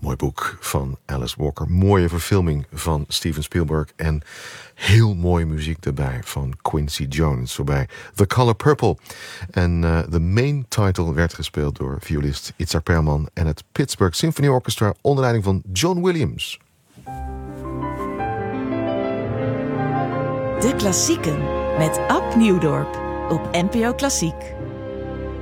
Mooi boek van Alice Walker. Mooie verfilming van Steven Spielberg. En heel mooie muziek erbij van Quincy Jones. Zo bij The Color Purple. En de main title werd gespeeld door violist Itzhak Perlman en het Pittsburgh Symphony Orchestra onder leiding van John Williams. De Klassieken met Ab Nieuwdorp op NPO Klassiek.